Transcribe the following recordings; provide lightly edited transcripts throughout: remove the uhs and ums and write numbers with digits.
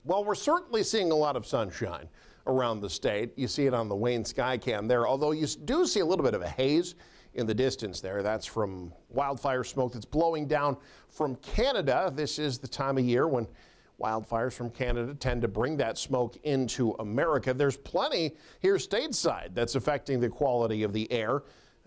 Well, we're certainly seeing a lot of sunshine around the state. You see it on the Wayne Skycam there, although you do see a little bit of a haze in the distance there. That's from wildfire smoke that's blowing down from Canada. This is the time of year when wildfires from Canada tend to bring that smoke into America. There's plenty here stateside that's affecting the quality of the air.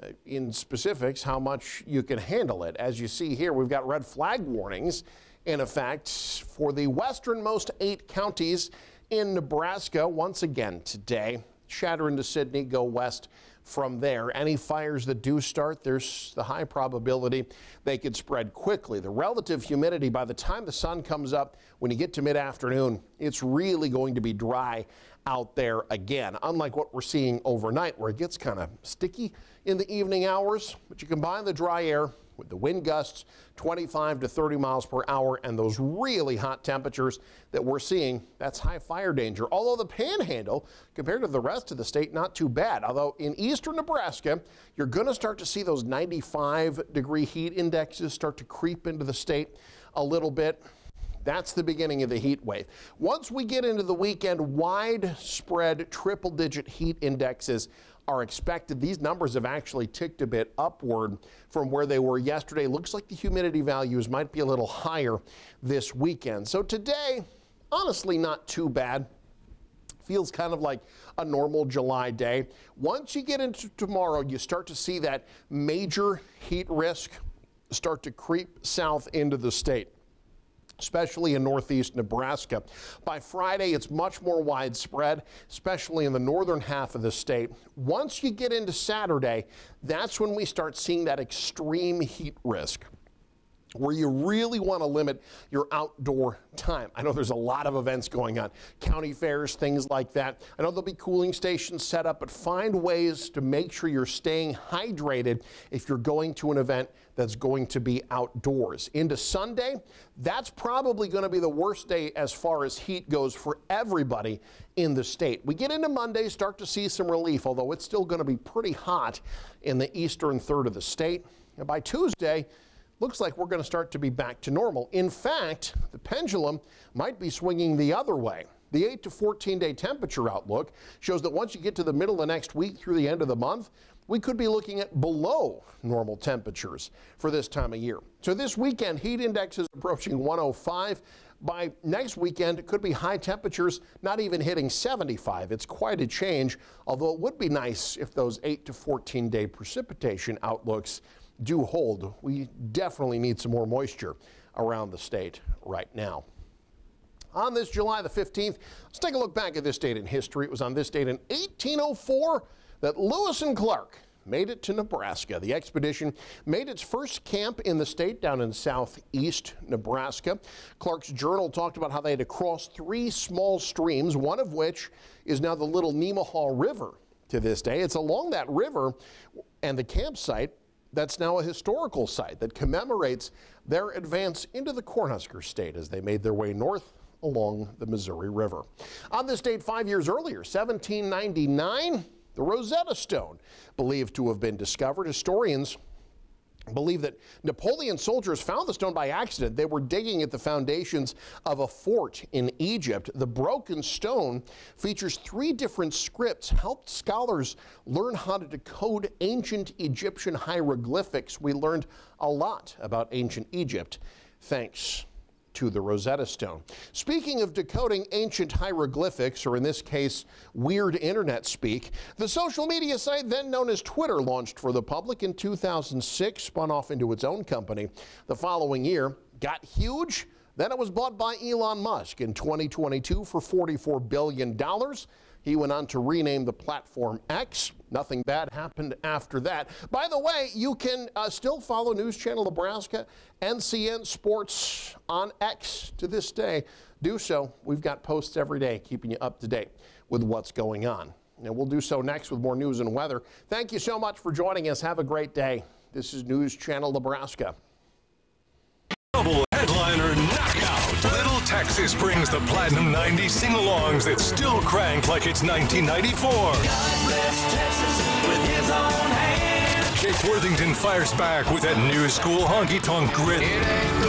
In specifics, how much you can handle it. As you see here, we've got red flag warnings in effect for the westernmost 8 counties in Nebraska once again today. Shatter into Sidney, go west from there. Any fires that do start, there's the high probability they could spread quickly. The relative humidity, by the time the sun comes up, when you get to mid-afternoon, it's really going to be dry out there again, unlike what we're seeing overnight where it gets kind of sticky in the evening hours. But you combine the dry air with the wind gusts 25 to 30 miles per hour and those really hot temperatures that we're seeing, that's high fire danger. Although the Panhandle, compared to the rest of the state, not too bad. Although in eastern Nebraska, you're going to start to see those 95-degree heat indexes start to creep into the state a little bit. That's the beginning of the heat wave. Once we get into the weekend, widespread triple-digit heat indexes are expected. These numbers have actually ticked a bit upward from where they were yesterday. Looks like the humidity values might be a little higher this weekend. So today, honestly, not too bad. Feels kind of like a normal July day. Once you get into tomorrow, you start to see that major heat risk start to creep south into the state, especially in northeast Nebraska. By Friday, it's much more widespread, especially in the northern half of the state. Once you get into Saturday, that's when we start seeing that extreme heat risk, where you really want to limit your outdoor time. I know there's a lot of events going on, county fairs, things like that. I know there'll be cooling stations set up, but find ways to make sure you're staying hydrated if you're going to an event that's going to be outdoors. Into Sunday, that's probably going to be the worst day as far as heat goes for everybody in the state. We get into Monday, start to see some relief, although it's still going to be pretty hot in the eastern third of the state. And by Tuesday, looks like we're going to start to be back to normal. In fact, the pendulum might be swinging the other way. The 8 to 14-day temperature outlook shows that once you get to the middle of next week through the end of the month, we could be looking at below normal temperatures for this time of year. So this weekend, heat index is approaching 105. By next weekend, it could be high temperatures, not even hitting 75. It's quite a change, although it would be nice if those 8 to 14-day precipitation outlooks do hold. We definitely need some more moisture around the state right now. On this July the 15th, let's take a look back at this date in history. It was on this date in 1804 that Lewis and Clark made it to Nebraska. The expedition made its first camp in the state down in southeast Nebraska. Clark's journal talked about how they had to cross 3 small streams, one of which is now the Little Nemaha River to this day. It's along that river and the campsite that's now a historical site that commemorates their advance into the Cornhusker state as they made their way north along the Missouri River. On this date 5 years earlier, 1799, the Rosetta Stone believed to have been discovered. Historians believe that Napoleon soldiers found the stone by accident. They were digging at the foundations of a fort in Egypt. The broken stone features 3 different scripts, helped scholars learn how to decode ancient Egyptian hieroglyphics. We learned a lot about ancient Egypt thanks to the Rosetta Stone. Speaking of decoding ancient hieroglyphics, or in this case, weird internet speak, the social media site then known as Twitter launched for the public in 2006, spun off into its own company the following year, got huge, then it was bought by Elon Musk in 2022 for $44 billion. He went on to rename the platform X. Nothing bad happened after that. By the way, you can still follow News Channel Nebraska, NCN Sports on X to this day. Do so. We've got posts every day keeping you up to date with what's going on. And we'll do so next with more news and weather. Thank you so much for joining us. Have a great day. This is News Channel Nebraska. Double headliner knockout. Little Texas brings the Platinum 90 sing-alongs that still crank like it's 1994. God bless Texas with his own hand. Jake Worthington fires back with that new school honky-tonk grit. It ain't